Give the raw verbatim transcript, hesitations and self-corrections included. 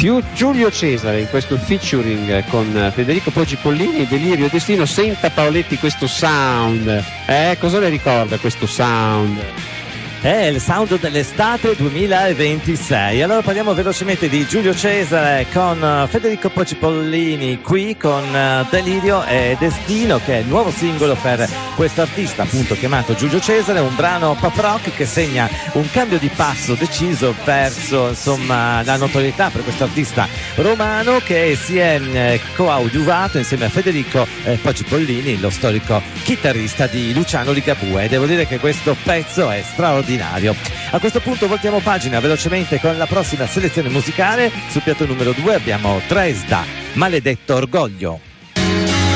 Fiu- Giulio Cesare in questo featuring con Federico Poggi Pollini, Delirio e Destino. Senta Paoletti questo sound, eh? Cosa le ricorda questo sound? È il sound dell'estate duemilaventisei. Allora parliamo velocemente di Giulio Cesare con Federico Poggi Pollini, qui con Delirio e Destino, che è il nuovo singolo per questo artista appunto chiamato Giulio Cesare, un brano pop rock che segna un cambio di passo deciso verso insomma la notorietà per questo artista romano, che si è eh, coadiuvato insieme a Federico eh, Poggi Pollini, lo storico chitarrista di Luciano Ligabue, e devo dire che questo pezzo è straordinario. A questo punto voltiamo pagina velocemente con la prossima selezione musicale. Sul piatto numero due abbiamo Dresda, Maledetto Orgoglio.